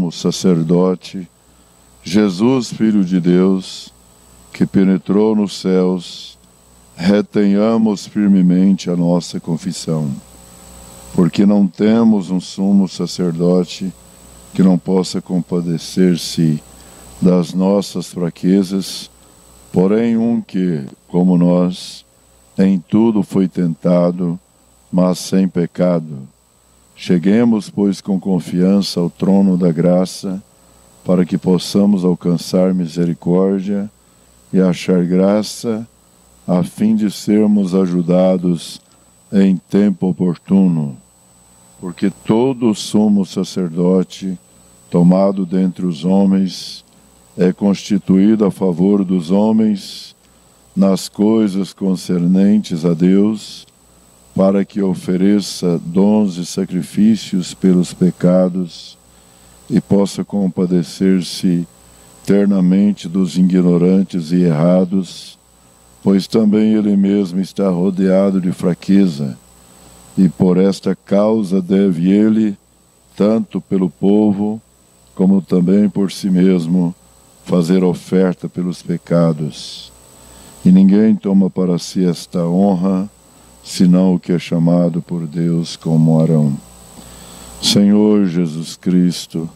sumo sacerdote, Jesus, Filho de Deus, que penetrou nos céus, retenhamos firmemente a nossa confissão, porque não temos um sumo sacerdote que não possa compadecer-se das nossas fraquezas, porém um que, como nós, em tudo foi tentado, mas sem pecado. Cheguemos, pois, com confiança ao trono da graça, para que possamos alcançar misericórdia e achar graça, a fim de sermos ajudados em tempo oportuno. Porque todo sumo sacerdote, tomado dentre os homens, é constituído a favor dos homens nas coisas concernentes a Deus, para que ofereça dons e sacrifícios pelos pecados e possa compadecer-se ternamente dos ignorantes e errados, pois também ele mesmo está rodeado de fraqueza, e por esta causa deve ele, tanto pelo povo, como também por si mesmo, fazer oferta pelos pecados. E ninguém toma para si esta honra, senão o que é chamado por Deus como Arão. Senhor Jesus Cristo,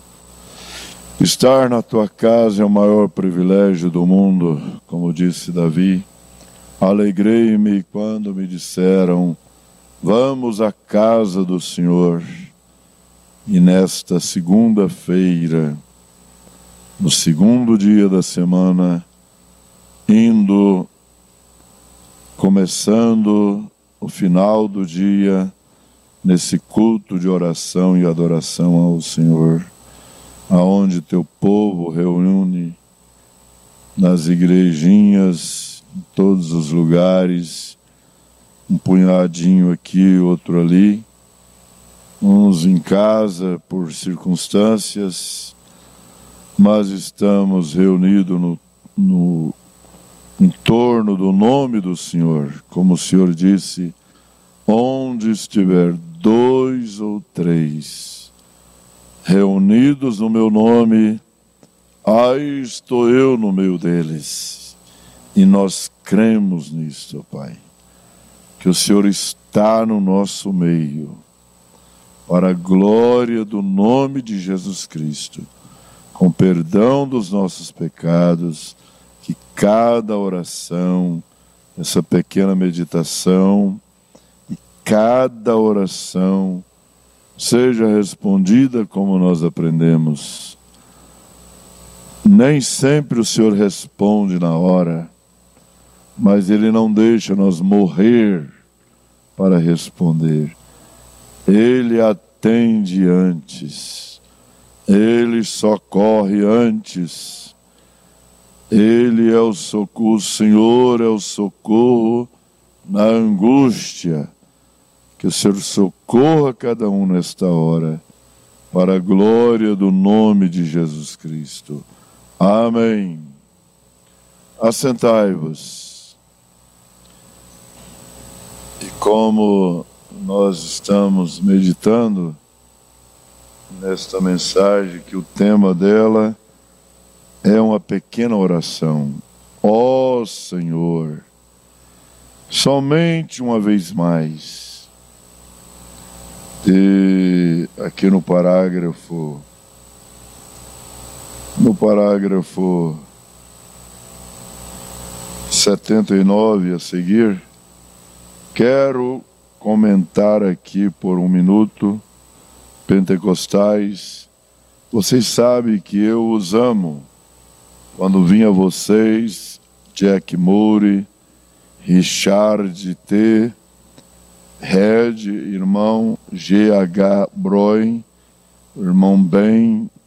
estar na tua casa é o maior privilégio do mundo, como disse Davi. Alegrei-me quando me disseram, vamos à casa do Senhor. E nesta segunda-feira, no segundo dia da semana, começando o final do dia, nesse culto de oração e adoração ao Senhor, aonde teu povo reúne nas igrejinhas, em todos os lugares, um punhadinho aqui, outro ali, uns em casa por circunstâncias, mas estamos reunidos em torno do nome do Senhor, como o Senhor disse, onde estiver 2 ou 3 reunidos no meu nome, aí estou eu no meio deles. E nós cremos nisso, Pai, que o Senhor está no nosso meio, para a glória do nome de Jesus Cristo, com perdão dos nossos pecados, que cada oração, essa pequena meditação, e cada oração seja respondida como nós aprendemos. Nem sempre o Senhor responde na hora, mas Ele não deixa nós morrer para responder. Ele atende antes, Ele socorre antes. Ele é o socorro, o Senhor é o socorro na angústia. Que o Senhor socorra cada um nesta hora, para a glória do nome de Jesus Cristo. Amém. Assentai-vos. E como nós estamos meditando nesta mensagem, que o tema dela é uma pequena oração. Ó Senhor, somente uma vez mais. E aqui no parágrafo 79 a seguir, quero comentar aqui por um minuto, pentecostais. Vocês sabem que eu os amo. Quando vim a vocês, Jack Moore, Richard T., Red, irmão G.H. Broin, irmão Ben,